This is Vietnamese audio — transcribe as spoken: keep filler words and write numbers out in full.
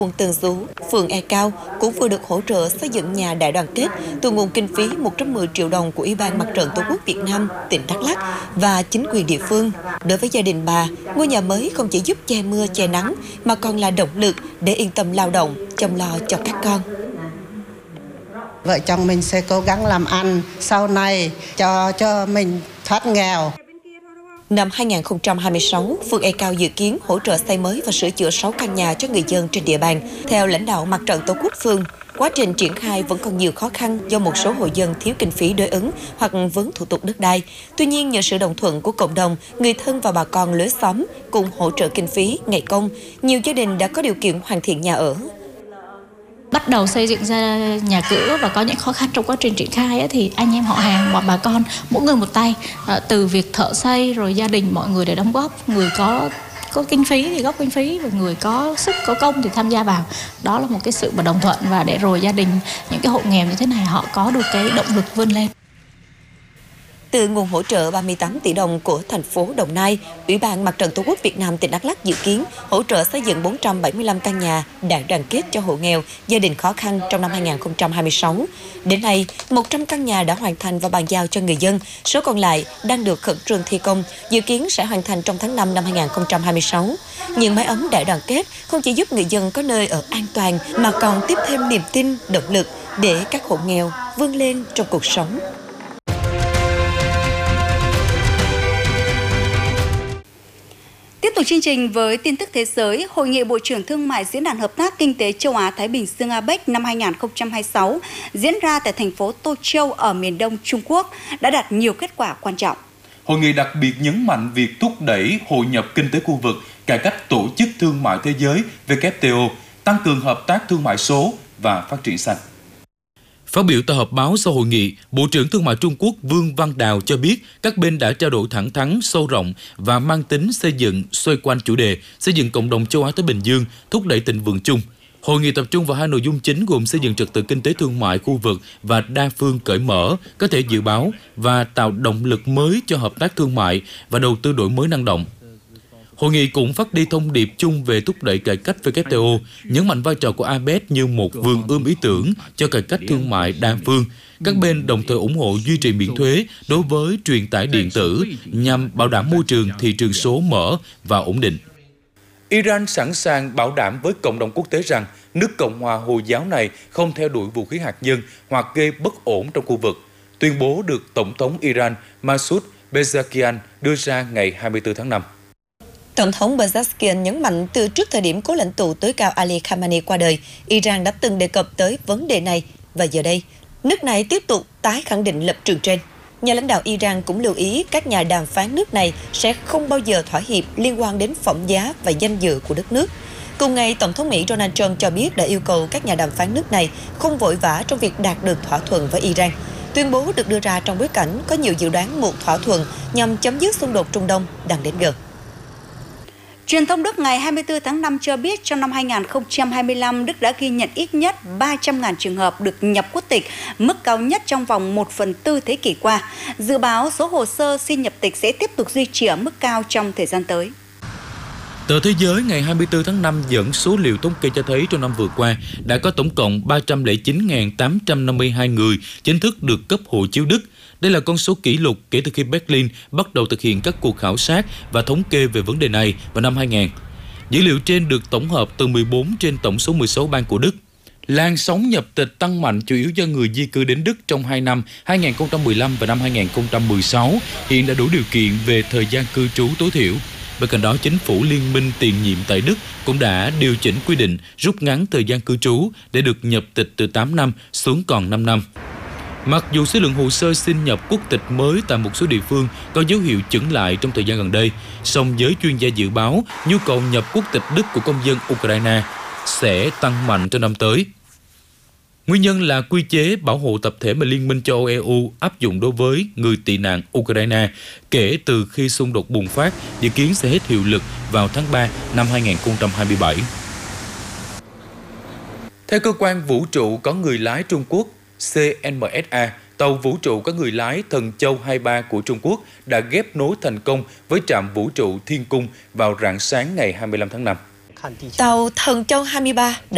Quận Tân Phú, phường E Cao cũng vừa được hỗ trợ xây dựng nhà đại đoàn kết từ nguồn kinh phí một trăm mười triệu đồng của Ủy ban Mặt trận Tổ quốc Việt Nam, tỉnh Đắk Lắk và chính quyền địa phương. Đối với gia đình bà, ngôi nhà mới không chỉ giúp che mưa che nắng mà còn là động lực để yên tâm lao động, chăm lo cho các con. Vợ chồng mình sẽ cố gắng làm ăn sau này cho cho mình thoát nghèo. Năm hai nghìn không trăm hai mươi sáu, phường E Cao dự kiến hỗ trợ xây mới và sửa chữa sáu căn nhà cho người dân trên địa bàn. Theo lãnh đạo Mặt trận Tổ quốc phường, quá trình triển khai vẫn còn nhiều khó khăn do một số hộ dân thiếu kinh phí đối ứng hoặc vướng thủ tục đất đai. Tuy nhiên, nhờ sự đồng thuận của cộng đồng, người thân và bà con lối xóm cùng hỗ trợ kinh phí, ngày công, nhiều gia đình đã có điều kiện hoàn thiện nhà ở. Bắt đầu xây dựng ra nhà cửa và có những khó khăn trong quá trình triển khai ấy, thì anh em họ hàng và bà con mỗi người một tay, từ việc thợ xây rồi gia đình mọi người để đóng góp, người có có kinh phí thì góp kinh phí và người có sức có công thì tham gia vào. Đó là một cái sự mà đồng thuận, và để rồi gia đình những cái hộ nghèo như thế này họ có được cái động lực vươn lên. Từ nguồn hỗ trợ ba mươi tám tỷ đồng của thành phố Đồng Nai, Ủy ban Mặt trận Tổ quốc Việt Nam tỉnh Đắk Lắk dự kiến hỗ trợ xây dựng bốn trăm bảy mươi lăm căn nhà đại đoàn kết cho hộ nghèo, gia đình khó khăn trong năm hai nghìn không trăm hai mươi sáu. Đến nay, một trăm căn nhà đã hoàn thành và bàn giao cho người dân, số còn lại đang được khẩn trương thi công, dự kiến sẽ hoàn thành trong tháng năm năm hai nghìn không trăm hai mươi sáu. Những mái ấm đại đoàn kết không chỉ giúp người dân có nơi ở an toàn mà còn tiếp thêm niềm tin, động lực để các hộ nghèo vươn lên trong cuộc sống. Tiếp tục chương trình với tin tức thế giới, Hội nghị Bộ trưởng Thương mại Diễn đàn Hợp tác Kinh tế Châu Á-Thái Bình Dương a pếch năm hai nghìn không trăm hai mươi sáu diễn ra tại thành phố Tô Châu ở miền đông Trung Quốc đã đạt nhiều kết quả quan trọng. Hội nghị đặc biệt nhấn mạnh việc thúc đẩy hội nhập kinh tế khu vực, cải cách tổ chức thương mại thế giới W T O, tăng cường hợp tác thương mại số và phát triển xanh. Phát biểu tại họp báo sau hội nghị, Bộ trưởng Thương mại Trung Quốc Vương Văn Đào cho biết các bên đã trao đổi thẳng thắn, sâu rộng và mang tính xây dựng xoay quanh chủ đề xây dựng cộng đồng châu Á-Thái Bình Dương, thúc đẩy thịnh vượng chung. Hội nghị tập trung vào hai nội dung chính gồm xây dựng trật tự kinh tế thương mại khu vực và đa phương cởi mở, có thể dự báo và tạo động lực mới cho hợp tác thương mại và đầu tư đổi mới năng động. Hội nghị cũng phát đi thông điệp chung về thúc đẩy cải cách W T O, nhấn mạnh vai trò của a pếch như một vườn ươm ý tưởng cho cải cách thương mại đa phương. Các bên đồng thời ủng hộ duy trì miễn thuế đối với truyền tải điện tử nhằm bảo đảm môi trường thị trường số mở và ổn định. Iran sẵn sàng bảo đảm với cộng đồng quốc tế rằng nước Cộng hòa Hồi giáo này không theo đuổi vũ khí hạt nhân hoặc gây bất ổn trong khu vực. Tuyên bố được Tổng thống Iran Masoud Pezeshkian đưa ra ngày hai mươi tư tháng năm. Tổng thống Pezeshkian nhấn mạnh từ trước thời điểm cố lãnh tụ tối cao Ali Khamenei qua đời, Iran đã từng đề cập tới vấn đề này và giờ đây, nước này tiếp tục tái khẳng định lập trường trên. Nhà lãnh đạo Iran cũng lưu ý các nhà đàm phán nước này sẽ không bao giờ thỏa hiệp liên quan đến phẩm giá và danh dự của đất nước. Cùng ngày, Tổng thống Mỹ Donald Trump cho biết đã yêu cầu các nhà đàm phán nước này không vội vã trong việc đạt được thỏa thuận với Iran. Tuyên bố được đưa ra trong bối cảnh có nhiều dự đoán một thỏa thuận nhằm chấm dứt xung đột Trung Đông đang đến gần. Truyền thông Đức ngày hai mươi tư tháng năm cho biết trong năm hai nghìn không trăm hai mươi lăm, Đức đã ghi nhận ít nhất ba trăm nghìn trường hợp được nhập quốc tịch, mức cao nhất trong vòng một phần tư thế kỷ qua. Dự báo số hồ sơ xin nhập tịch sẽ tiếp tục duy trì ở mức cao trong thời gian tới. Tờ Thế giới ngày hai mươi tư tháng năm dẫn số liệu thống kê cho thấy trong năm vừa qua đã có tổng cộng ba trăm lẻ chín nghìn tám trăm năm mươi hai người chính thức được cấp hộ chiếu Đức. Đây là con số kỷ lục kể từ khi Berlin bắt đầu thực hiện các cuộc khảo sát và thống kê về vấn đề này vào năm hai nghìn. Dữ liệu trên được tổng hợp từ mười bốn trên tổng số mười sáu bang của Đức. Làn sóng nhập tịch tăng mạnh chủ yếu do người di cư đến Đức trong hai năm hai nghìn không trăm mười lăm và năm hai nghìn không trăm mười sáu hiện đã đủ điều kiện về thời gian cư trú tối thiểu. Bên cạnh đó, chính phủ liên minh tiền nhiệm tại Đức cũng đã điều chỉnh quy định rút ngắn thời gian cư trú để được nhập tịch từ tám năm xuống còn năm năm. Mặc dù số lượng hồ sơ xin nhập quốc tịch mới tại một số địa phương có dấu hiệu chững lại trong thời gian gần đây, song giới chuyên gia dự báo nhu cầu nhập quốc tịch Đức của công dân Ukraine sẽ tăng mạnh trong năm tới. Nguyên nhân là quy chế bảo hộ tập thể mà Liên minh châu Âu E U áp dụng đối với người tị nạn Ukraine kể từ khi xung đột bùng phát, dự kiến sẽ hết hiệu lực vào tháng ba năm hai nghìn không trăm hai mươi bảy. Theo cơ quan vũ trụ có người lái Trung Quốc C N M S A, tàu vũ trụ có người lái Thần Châu hai mươi ba của Trung Quốc đã ghép nối thành công với trạm vũ trụ Thiên Cung vào rạng sáng ngày hai mươi lăm tháng năm. Tàu Thần Châu hai mươi ba đã